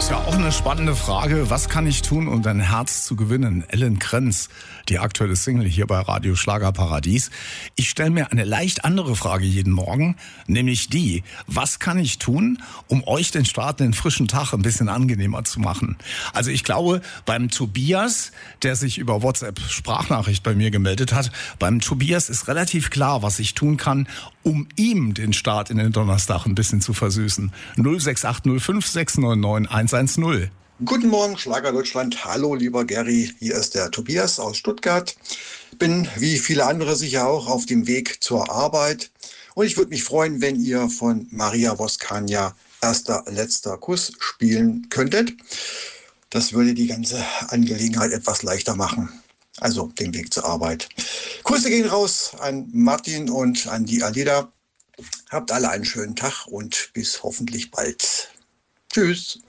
Tja, auch eine spannende Frage. Was kann ich tun, um dein Herz zu gewinnen? Ellen Krenz, die aktuelle Single hier bei Radio Schlagerparadies. Ich stelle mir eine leicht andere Frage jeden Morgen, nämlich die: Was kann ich tun, um euch den Start in den frischen Tag ein bisschen angenehmer zu machen? Also ich glaube, beim Tobias, der sich über WhatsApp-Sprachnachricht bei mir gemeldet hat, beim Tobias ist relativ klar, was ich tun kann, um ihm den Start in den Donnerstag ein bisschen zu versüßen. 06805 699 110. Guten Morgen, Schlager Deutschland. Hallo, lieber Gary. Hier ist der Tobias aus Stuttgart. Bin, wie viele andere sicher auch, auf dem Weg zur Arbeit. Und ich würde mich freuen, wenn ihr von Maria Voskania Erster, letzter Kuss spielen könntet. Das würde die ganze Angelegenheit etwas leichter machen. Also den Weg zur Arbeit. Grüße gehen raus an Martin und an die Alida. Habt alle einen schönen Tag und bis hoffentlich bald. Tschüss.